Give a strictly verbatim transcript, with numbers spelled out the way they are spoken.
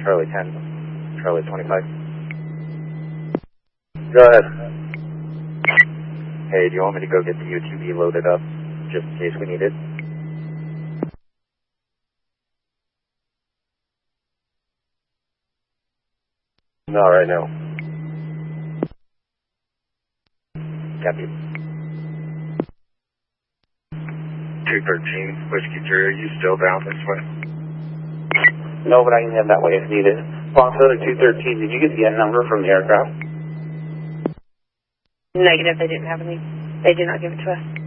Charlie ten, Charlie twenty-five. Go ahead. Hey, do you want me to go get the U T V loaded up, just in case we need it? Not right now. Copy. two thirteen, Whiskey Zero, you still down this way? No, but I can head that way if needed. Foxtrot two thirteen, did you get the N number from the aircraft? Negative, they didn't have any. They did not give it to us.